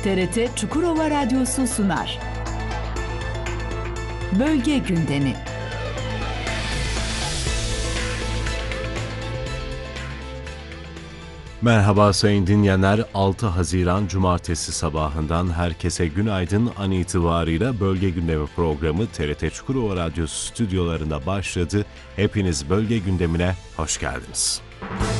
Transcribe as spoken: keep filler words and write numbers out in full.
T R T Çukurova Radyosu sunar. Bölge Gündemi. Merhaba sayın dinleyenler, altı Haziran Cumartesi sabahından herkese günaydın. An itibarıyla Bölge Gündemi programı T R T Çukurova Radyosu stüdyolarında başladı. Hepiniz Bölge Gündemi'ne hoş geldiniz.